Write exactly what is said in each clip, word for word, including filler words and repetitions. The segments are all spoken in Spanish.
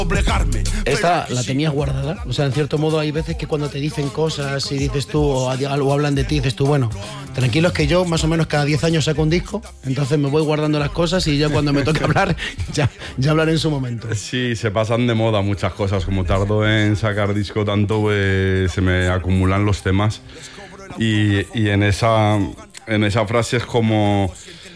Esta la tenías guardada, o sea, en cierto modo hay veces que cuando te dicen cosas y dices tú, o, o hablan de ti, dices tú, bueno, tranquilos que yo más o menos cada diez años saco un disco, entonces me voy guardando las cosas y ya cuando me toque hablar, ya, ya hablaré en su momento. Sí, se pasan de moda muchas cosas, como tardo en sacar disco tanto, pues se me acumulan los temas y, y en, esa, en esa frase es como...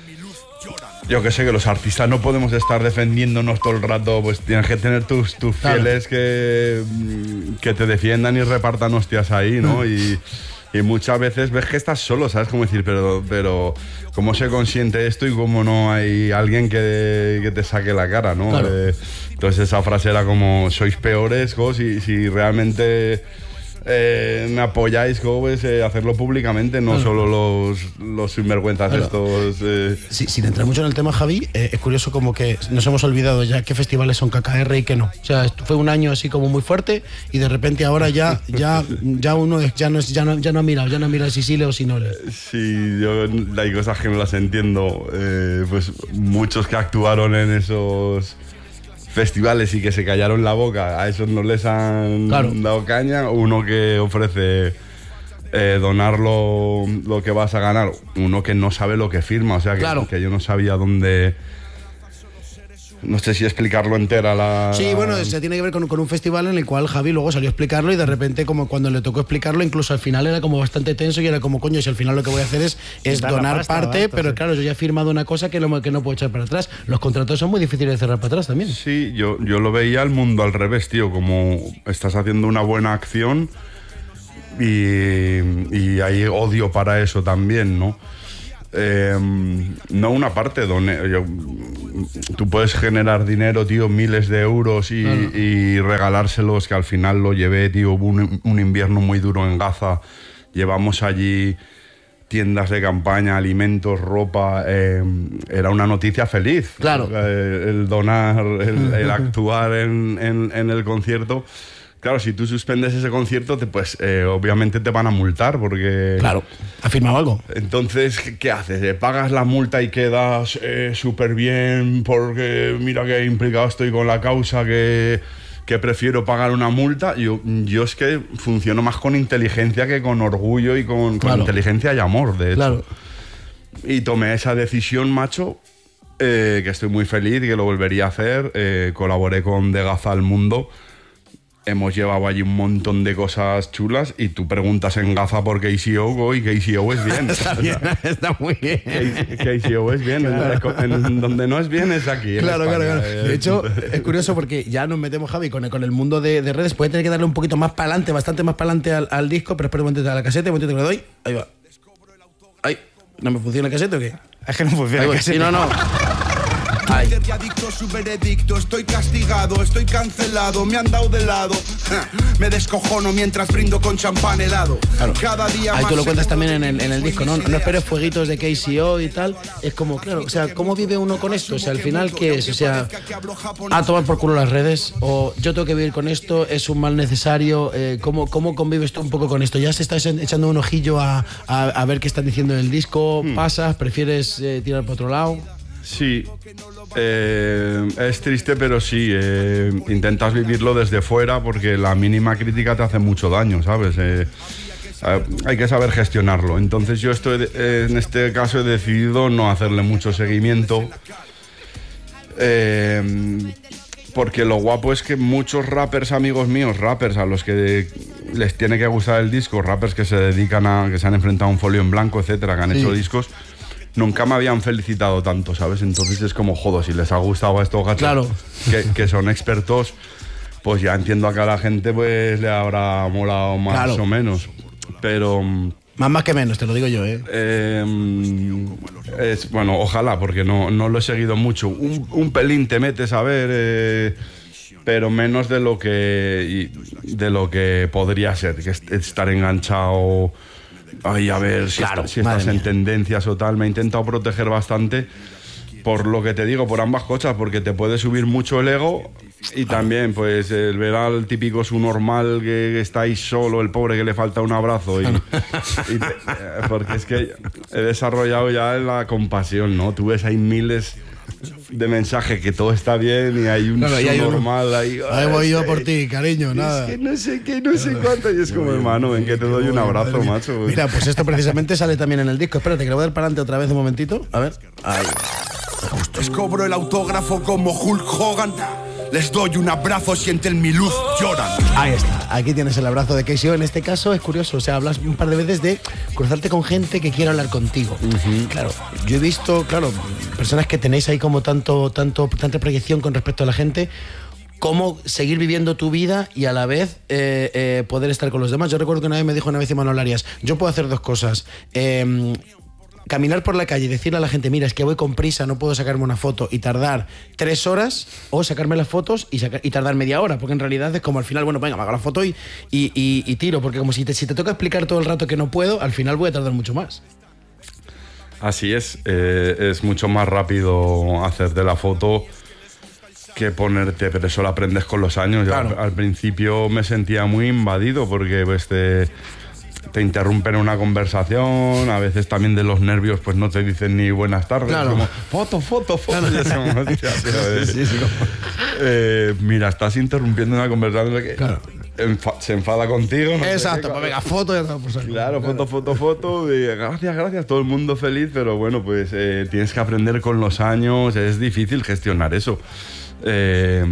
Yo que sé, que los artistas no podemos estar defendiéndonos todo el rato, pues tienes que tener tus, tus claro. fieles que, que te defiendan y repartan hostias ahí, ¿no? Y, y muchas veces ves que estás solo, ¿sabes? Como decir, pero, pero ¿cómo se consiente esto y cómo no hay alguien que, que te saque la cara, ¿no? Claro. Eh, entonces esa frase era como, sois peores, ¿no? si, si realmente... Eh, me apoyáis, pues, eh, hacerlo públicamente, no claro. solo los, los sinvergüenzas claro. estos... Eh. Sí, sin entrar mucho en el tema, Javi, eh, es curioso como que nos hemos olvidado ya qué festivales son K K R y qué no. O sea, fue un año así como muy fuerte y de repente ahora ya ya, ya uno ya no, ya, no, ya no ha mirado, ya no ha mirado si sí o si no. Sí, yo hay cosas que no las entiendo. Eh, pues muchos que actuaron en esos... festivales y que se callaron la boca, a esos no les han claro. dado caña. Uno que ofrece eh, donar lo, lo que vas a ganar, uno que no sabe lo que firma, o sea que, claro. que yo no sabía dónde... No sé si explicarlo entera la... Sí, bueno, se tiene que ver con, con un festival en el cual Javi luego salió a explicarlo y de repente como cuando le tocó explicarlo, incluso al final era como bastante tenso y era como, coño, si al final lo que voy a hacer es, es donar pasta, parte, ¿verdad? Pero sí. Claro, yo ya he firmado una cosa que, lo, que no puedo echar para atrás. Los contratos son muy difíciles de cerrar para atrás también. Sí, yo, yo lo veía el mundo al revés, tío, como estás haciendo una buena acción y, y hay odio para eso también, ¿no? Eh, no una parte donde yo, tú puedes generar dinero, tío, miles de euros y, claro. y regalárselos, que al final lo llevé, tío, hubo un, un invierno muy duro en Gaza, llevamos allí tiendas de campaña, alimentos, ropa, eh, era una noticia feliz, claro. eh, el donar, el, el actuar en, en, en el concierto. Claro, si tú suspendes ese concierto, te, pues eh, obviamente te van a multar porque... Claro, ¿has firmado algo? Entonces, ¿qué haces? Eh, ¿Pagas la multa y quedas eh, súper bien porque mira que implicado estoy con la causa, que, que prefiero pagar una multa? Yo, yo es que funciono más con inteligencia que con orgullo y con, claro. con inteligencia y amor, de hecho. Claro. Y tomé esa decisión, macho, eh, que estoy muy feliz y que lo volvería a hacer. Eh, colaboré con De Gaza al Mundo. Hemos llevado allí un montón de cosas chulas y tú preguntas en Gaza por K C O y K C O es bien. Está bien, está muy bien. K C O es bien, claro. en, en donde no es bien es aquí. Claro, claro, claro. De hecho, es curioso porque ya nos metemos, Javi, con el, con el mundo de, de redes. Puede tener que darle un poquito más para adelante, bastante más para adelante al, al disco, pero espera un momentito a la caseta, un momentito que le doy. Ahí va. Ay, ¿no me funciona el casete o qué? Es que no funciona el casete. Sí, no, no. Ay. Adicto, su veredicto, estoy castigado, estoy cancelado, me han dado de lado. Me descojono mientras brindo con champán helado. Claro. Cada día ahí más tú lo cuentas también en el, en el disco, ¿no? No esperes fueguitos de K C O y tal. Es como, claro, o sea, ¿cómo vive uno con esto? O sea, al final, ¿qué es? O sea, a tomar por culo las redes, o yo tengo que vivir con esto, es un mal necesario. Eh, ¿cómo, ¿Cómo convives tú un poco con esto? ¿Ya se estás echando un ojillo a, a, a ver qué están diciendo en el disco? Hmm. ¿Pasas? ¿Prefieres eh, tirar por otro lado? Sí, eh, es triste, pero sí, eh, intentas vivirlo desde fuera porque la mínima crítica te hace mucho daño, ¿sabes? Eh, eh, hay que saber gestionarlo. Entonces yo estoy, eh, en este caso he decidido no hacerle mucho seguimiento, eh, porque lo guapo es que muchos rappers, amigos míos, rappers a los que les tiene que gustar el disco, rappers que se dedican a, que se han enfrentado a un folio en blanco, etcétera, que han sí. hecho discos, nunca me habían felicitado tanto, ¿sabes? Entonces es como, joder, si les ha gustado a estos gatos claro. que, que son expertos, pues ya entiendo que a la gente pues le habrá molado más claro. o menos. Pero... Más más que menos, te lo digo yo, ¿eh? eh es, bueno, ojalá, porque no, no lo he seguido mucho. Un, un pelín te metes a ver, eh, pero menos de lo que, de lo que podría ser, que es estar enganchado... Ay, a ver si, claro, está, si estás en tendencias o tal. Me he intentado proteger bastante por lo que te digo, por ambas cosas, porque te puede subir mucho el ego y también pues el ver al típico su normal que está ahí solo, el pobre que le falta un abrazo y, y te, porque es que he desarrollado ya la compasión, ¿no? Tú ves hay miles de mensaje que todo está bien y hay un claro, hay normal uno. ahí. Ahí voy yo por ti, cariño, nada. Es que no sé qué, no sé cuánto. Y es como, hermano, ven que te doy un abrazo, macho. Mira, pues esto precisamente sale también en el disco. Espérate, que le voy a dar para adelante otra vez un momentito. A ver. Ahí. Les cobro el autógrafo como Hulk Hogan. Les doy un abrazo, sienten mi luz, lloran. Ahí está, aquí tienes el abrazo de K C O. En este caso es curioso, o sea, hablas un par de veces de cruzarte con gente que quiere hablar contigo. Uh-huh. Claro, yo he visto, claro, personas que tenéis ahí como tanto, tanto, tanta proyección con respecto a la gente, cómo seguir viviendo tu vida y a la vez eh, eh, poder estar con los demás. Yo recuerdo que una vez me dijo una vez Imanol Arias, yo puedo hacer dos cosas. Eh, Caminar por la calle y decirle a la gente, mira, es que voy con prisa, no puedo sacarme una foto y tardar tres horas, o sacarme las fotos y, saca, y tardar media hora, porque en realidad es como al final, bueno, venga, me hago la foto y, y, y, y tiro, porque como si te, si te toca explicar todo el rato que no puedo, al final voy a tardar mucho más. Así es, eh, es mucho más rápido hacerte la foto que ponerte, pero eso lo aprendes con los años. Claro. Yo al, al principio me sentía muy invadido porque pues te... te interrumpen una conversación, a veces también de los nervios pues no te dicen ni buenas tardes, claro. como foto, foto, foto. Claro. Como, tía, tío, sí, sí, como... eh, mira, estás interrumpiendo una conversación que claro. enfa- se enfada contigo. No Exacto, sé pues venga, foto y otra cosa. Claro, foto, foto, foto, y gracias, gracias, todo el mundo feliz, pero bueno, pues eh, tienes que aprender con los años, es difícil gestionar eso. Eh,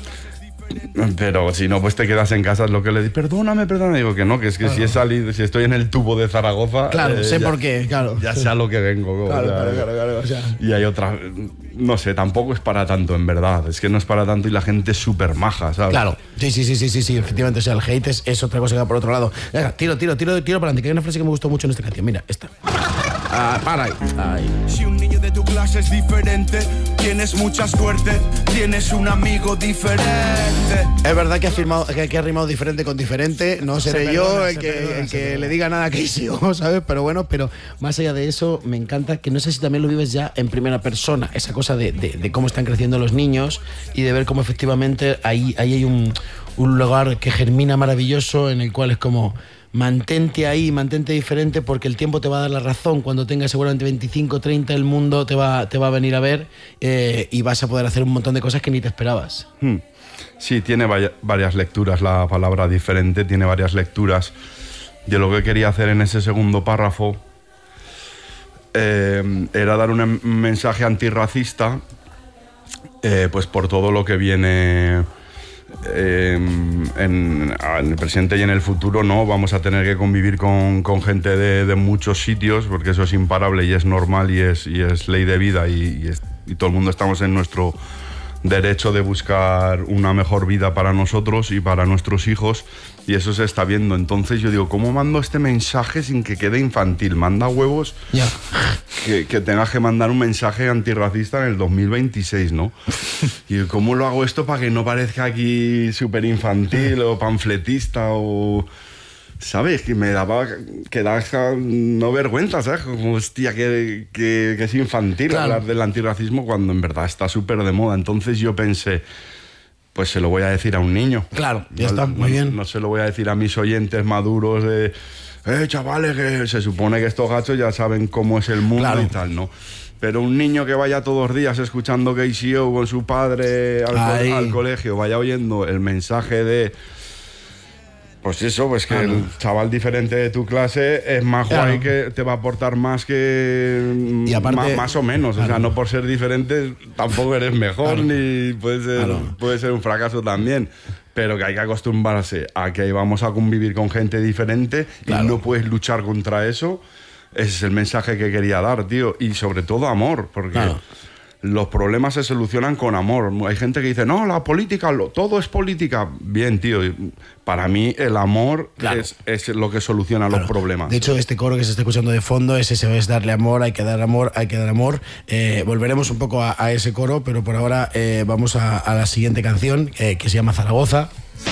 Pero si no, pues te quedas en casa, es lo que le digo, perdóname, perdóname, digo que no, que es que claro. si he salido, si estoy en el tubo de Zaragoza, claro, eh, sé ya, por qué, claro. Ya sé a lo que vengo. Claro, o sea, claro, claro, claro, o sea. Y hay otra, no sé, tampoco es para tanto, en verdad, es que no es para tanto y la gente es súper maja, ¿sabes? Claro, sí, sí, sí, sí, sí, sí, efectivamente, o sea, el hate es, es otra cosa que va por otro lado. Venga, tiro, tiro, tiro, tiro para adelante, que hay una frase que me gustó mucho en esta canción, mira, esta. Ah, para ahí. ahí. Si un niño de tu clase es diferente, tienes mucha suerte, tienes un amigo diferente. Es verdad que ha, firmado, que, que ha rimado diferente con diferente, no seré se yo perdona, el que, perdona, el que le diga nada a Casey, ¿sabes? Pero bueno, pero más allá de eso, me encanta que no sé si también lo vives ya en primera persona, esa cosa de, de, de cómo están creciendo los niños y de ver cómo efectivamente ahí, ahí hay un, un lugar que germina maravilloso en el cual es como... Mantente ahí, mantente diferente porque el tiempo te va a dar la razón. Cuando tengas seguramente veinticinco, treinta, el mundo te va, te va a venir a ver eh, y vas a poder hacer un montón de cosas que ni te esperabas. Hmm. Sí, tiene vaya, varias lecturas la palabra diferente, tiene varias lecturas. Yo lo que quería hacer en ese segundo párrafo eh, era dar un mensaje antirracista eh, pues por todo lo que viene... Eh, en, en el presente y en el futuro no vamos a tener que convivir con, con gente de, de muchos sitios porque eso es imparable y es normal y es, y es ley de vida y, y, es, y todo el mundo estamos en nuestro derecho de buscar una mejor vida para nosotros y para nuestros hijos y eso se está viendo. Entonces yo digo, ¿cómo mando este mensaje sin que quede infantil? Manda huevos yeah. que, que tengas que mandar un mensaje antirracista en el dos mil veintiséis, ¿no? Y ¿cómo lo hago esto para que no parezca aquí súper infantil o panfletista o... ¿Sabes? Que me daba que da no vergüenza, ¿sabes? Como, hostia, que, que, que es infantil claro. hablar del antirracismo cuando en verdad está súper de moda. Entonces yo pensé, pues se lo voy a decir a un niño. Claro, ya no, está, no, muy bien. No se lo voy a decir a mis oyentes maduros de, eh, chavales, que se supone que estos gachos ya saben cómo es el mundo claro. y tal, ¿no? Pero un niño que vaya todos los días escuchando K C O con su padre al, co- al colegio, vaya oyendo el mensaje de... Pues eso, pues que claro. el chaval diferente de tu clase es más guay claro. que te va a aportar más que... Y aparte, más, más o menos, claro. o sea, no por ser diferente tampoco eres mejor claro. ni puede ser, claro. puede ser un fracaso también. Pero que hay que acostumbrarse a que vamos a convivir con gente diferente claro. y no puedes luchar contra eso. Ese es el mensaje que quería dar, tío. Y sobre todo amor, porque... Claro. Los problemas se solucionan con amor. Hay gente que dice, no, la política, lo, todo es política. Bien, tío, para mí el amor claro. es, es lo que soluciona claro. los problemas. De hecho, este coro que se está escuchando de fondo es ese, es darle amor, hay que dar amor, hay que dar amor. Eh, volveremos un poco a, a ese coro, pero por ahora eh, vamos a, a la siguiente canción, eh, que se llama Zaragoza.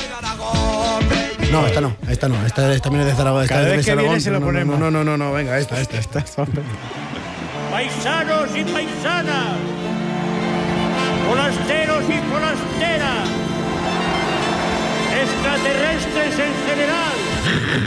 No, esta no, esta no, esta, esta también es de Zaragoza. Cada esta vez es de que Zaragoza. viene se lo no, ponemos. No, no, no, no, venga, esta, esta, esta. esta. Paisanos y paisanas, forasteros y forasteras, extraterrestres en general,